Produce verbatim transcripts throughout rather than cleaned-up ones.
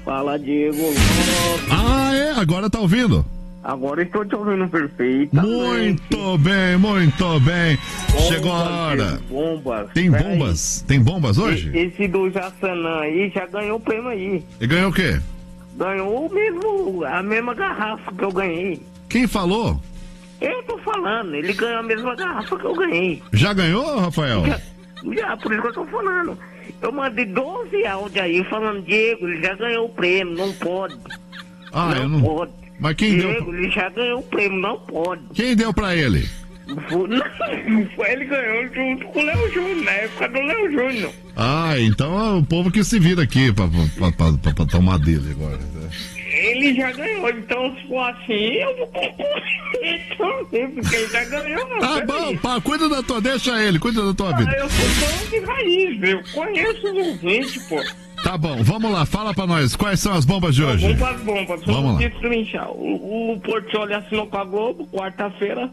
Fala, Diego. Ah, é? Agora tá ouvindo? Agora estou te ouvindo perfeito. Muito bem, muito bem. Bombas, Chegou a hora. Bombas. Tem bombas? Tem bombas hoje? Esse do Jassanã aí já ganhou o prêmio aí. E ganhou o quê? Ganhou o mesmo, a mesma garrafa que eu ganhei. Quem falou? Eu tô falando, ele ganhou a mesma garrafa que eu ganhei. Já ganhou, Rafael? Já, já, por isso que eu tô falando. Eu mandei doze áudios aí falando, Diego, ele já ganhou o prêmio, não pode. Ah, não, eu não... pode. Mas quem Diego, deu? ele já ganhou o prêmio, não pode. Quem deu pra ele? Foi, não, foi ele ganhou junto com o Léo Júnior, na época do Léo Júnior. Ah, então é o povo que se vira aqui pra, pra, pra, pra, pra tomar dele agora. Né? Ele já ganhou, então se for assim, eu vou concorrer também, porque ele já ganhou. Não, tá bom, pá, cuida da tua, deixa ele, cuida da tua ah, vida. eu sou dono de raiz, eu conheço os ouvintes, pô. Tá bom, vamos lá, fala pra nós, quais são as bombas de hoje? Vamos pras bombas, vamos lá. Destrinchar. O, o Portioli assinou com a Globo, quarta-feira.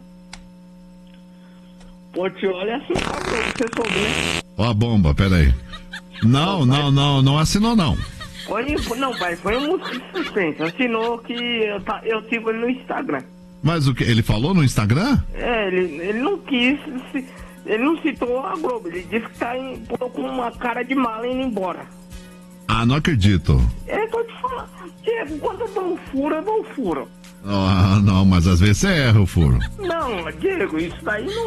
Portioli assinou com a Globo, você souber. Ó a bomba, peraí. Não, não, não, não assinou não. Foi, não, pai, foi um músico de suspense. Assinou que eu, eu sigo ele no Instagram. Mas o que? Ele falou no Instagram? É, ele, ele não quis, ele não citou a Globo, ele disse que tá em, com uma cara de mala indo embora. Ah, não acredito. É, tô te falando, Diego, quando eu dou um furo, eu dou um furo. Ah, não, mas às vezes você erra o furo. Não, Diego, isso daí não